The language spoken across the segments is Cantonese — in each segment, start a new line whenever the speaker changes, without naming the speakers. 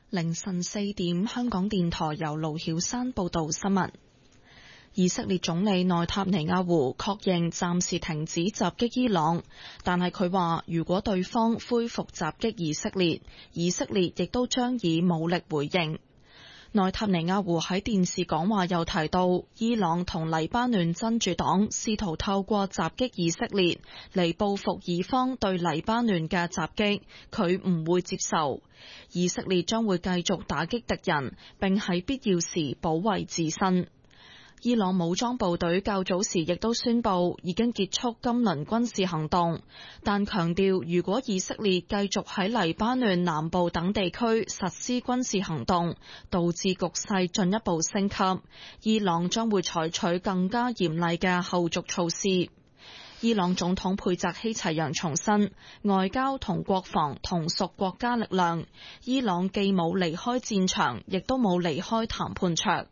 凌晨4點，香港電台由盧曉山報道新聞。以色列總理內塔尼亞胡確認暫時停止襲擊伊朗，但係佢話如果對方恢復襲擊以色列，以色列亦都將以武力回應。內塔尼亞胡喺電視講話又提到，伊朗同黎巴嫩真主黨試圖透過襲擊以色列嚟報復以方對黎巴嫩嘅襲擊，佢唔會接受。以色列將會繼續打擊敵人，並喺必要時保衛自身。伊朗武裝部隊較早時亦都宣布已經結束今輪軍事行動，但強調如果以色列繼續喺黎巴嫩南部等地區實施軍事行動，導致局勢進一步升級，伊朗將會採取更加嚴厲嘅後續措施。伊朗總統佩澤希齊揚重申，外交同國防同屬國家力量，伊朗既冇離開戰場，亦都冇離開談判桌。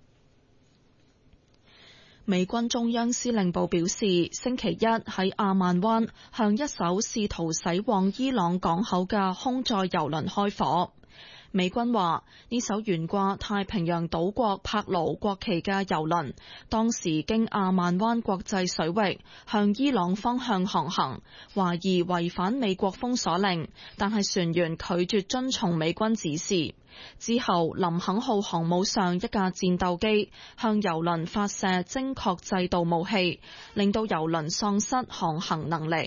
美軍中央司令部表示，星期一喺阿曼灣向一艘試圖駛往伊朗港口嘅空載油輪開火。美軍話呢艘懸掛太平洋島國帕勞國旗嘅油輪，當時經阿曼灣國際水域向伊朗方向航行，懷疑違反美國封鎖令，但係船員拒絕遵從美軍指示。之後，林肯號航母上一架戰鬥機向油輪發射精確制導武器，令到油輪喪失航行能力。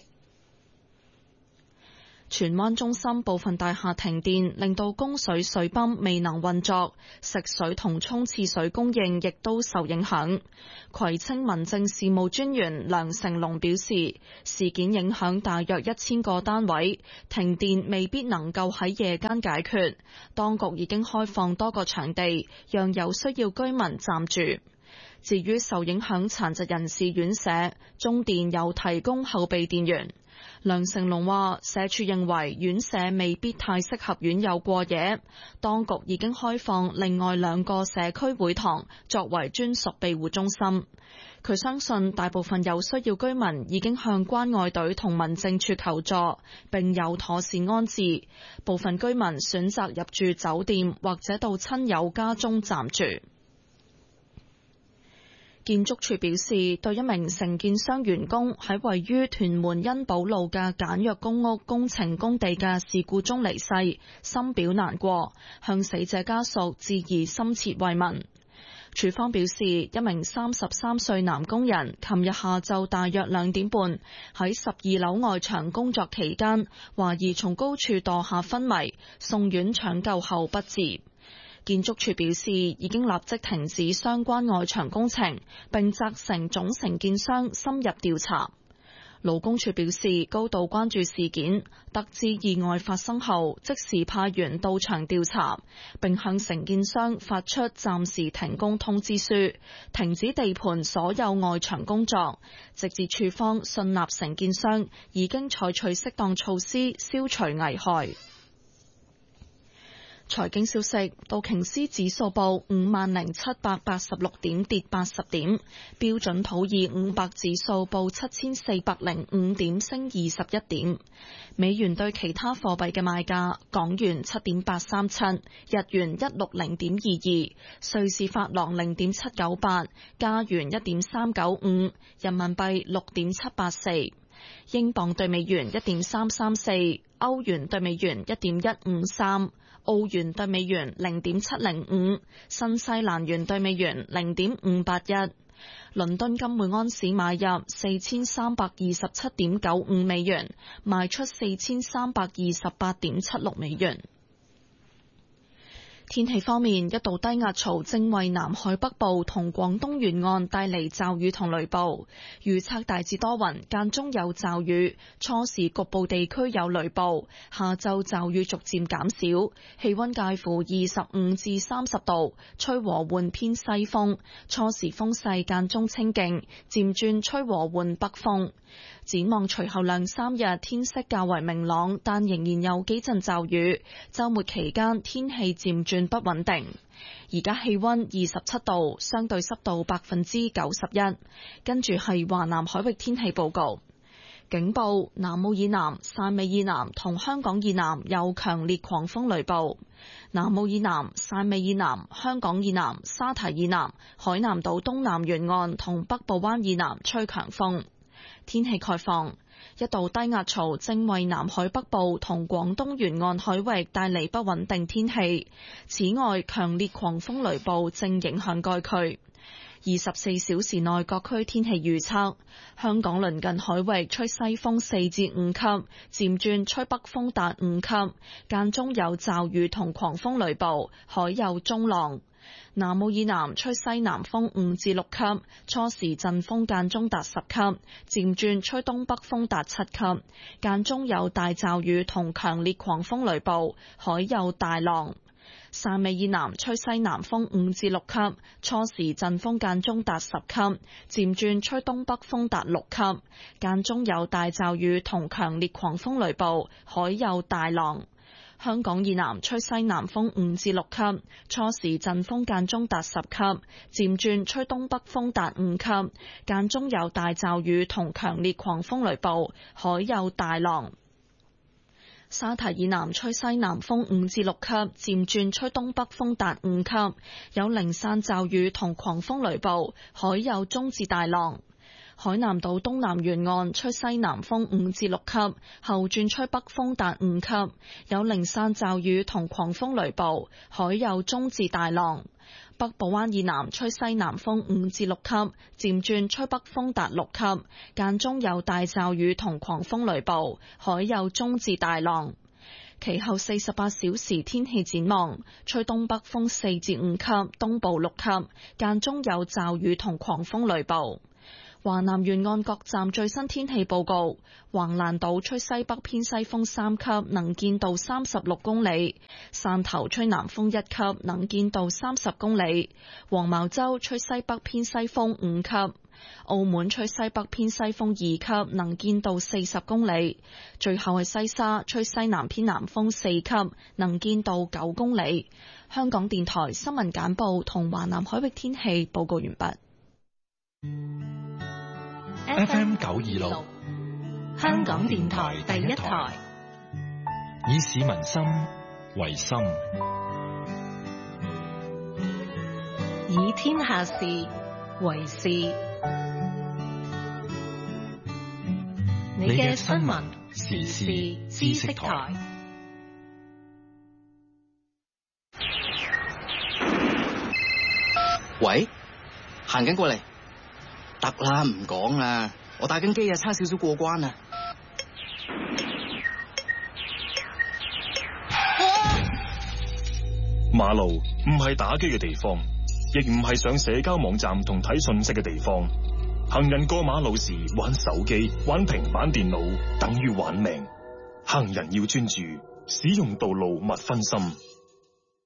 荃灣中心部分大廈停電，令到供水水泵未能運作，食水同沖廁水供應亦都受影響。葵青民政事務專員梁成龍表示，事件影響大約1000個單位，停電未必能夠喺夜間解決。當局已經開放多個場地，讓有需要居民暫住。至於受影響殘疾人士院舍，中電有提供後備電源。梁成龍話，社署認為院舍未必太適合院友過夜，當局已經開放另外2個社區會堂作為專屬庇護中心。佢相信大部分有需要居民已經向關愛隊同民政處求助，並有妥善安置。部分居民選擇入住酒店或者到親友家中暫住。建築署表示，對一名承建商員工喺位於屯門恩寶路嘅簡約公屋工程工地嘅事故中離世，深表難過，向死者家屬致以深切慰問。署方表示，一名33歲男工人琴日下晝大約2點半喺12樓外牆工作期間，懷疑從高處墮下昏迷，送院搶救後不治。建築署表示，已經立即停止相關外牆工程，並責成總承建商深入調查。勞工處表示，高度關注事件，得知意外發生後，即時派員到場調查，並向承建商發出暫時停工通知書，停止地盤所有外牆工作，直至處方信納承建商已經採取適當措施消除危害。財經消息，道瓊斯指數報50,786點，跌80點；標準普爾500指數報7405點，升21點。美元對其他貨幣嘅賣價：港元7.837，日元160.22，瑞士法郎0.798，加元1.395，人民幣6.784。英鎊對美元1.334，歐元對美元1.153，澳元對美元0.705，新西蘭元對美元0.581。倫敦金每安士買入4327.95美元，賣出4328.76美元。天氣方面，一道低壓槽正為南海北部同廣東沿岸帶嚟驟雨同雷暴，預測大致多雲，間中有驟雨，初時局部地區有雷暴，下晝驟雨逐漸減少，氣溫介乎25至30度，吹和緩偏西風，初時風勢間中清勁，漸轉吹和緩北風。展望隨後2-3日天色較為明朗，但仍然有幾陣驟雨。週末期間天氣漸轉不穩定。而家氣溫27度，相對濕度91%。跟住係華南海域天氣報告。 警報南澳以南、汕尾以南同香港以南有強烈狂風雷暴。南澳以南、汕尾以南、香港以南、沙堤以南、海南島東南沿岸同北部灣以南吹強風。天氣概況，一道低壓槽正為南海北部同廣東沿岸海域帶嚟不穩定天氣。此外，強烈狂風雷暴正影響該區。24小時內各區天氣預測：香港鄰近海域吹西風4至5級，漸轉吹北風達5級，間中有驟雨同狂風雷暴，海有中浪。南澳以南吹西南風5至6級，初時陣風間中達10級，漸轉吹東北風達7級，間中有大驟雨同強烈狂風雷暴，海有大浪。汕尾以南吹西南風5至6級，初時陣風間中達10級，漸轉吹東北風達6級，間中有大驟雨同強烈狂風雷暴，海有大浪。香港以南吹西南風5至6級，初時陣風間中達10級，漸轉吹東北風達5級，間中有大驟雨同強烈狂風雷暴，海有大浪。沙堤以南吹西南風5至6級，漸轉吹東北風達5級，有零散驟雨同狂風雷暴，海有中至大浪。海南島東南沿岸吹西南風5至6級，後轉吹北風達5級，有零散驟雨同狂風雷暴，海有中至大浪。北部灣以南吹西南風5至6級，漸轉吹北風達6級，間中有大驟雨同狂風雷暴，海有中至大浪。其後48小時天氣展望，吹東北風4至5級，東部6級，間中有驟雨同狂風雷暴。華南沿岸各站最新天氣報告：橫瀾島吹西北偏西風3級，能見度36公里；汕頭吹南風1級，能見度30公里；黃茅洲吹西北偏西風5級；澳門吹西北偏西風2級，能見度40公里；最後係西沙吹西南偏南風4級，能見度9公里。香港電台新聞簡報同華南海域天氣報告完畢。
FM 926，
香港電台第一台，
以市民心為心，
以天下事為事。你嘅新聞時事知識台。
喂，行緊過嚟。得啦，唔講啦，我打緊機啊，差少少過關啊！
馬路唔係打機嘅地方，亦唔係上社交網站同睇信息嘅地方。行人過馬路時玩手機、玩平板電腦，等於玩命。行人要專注，使用道路勿分心。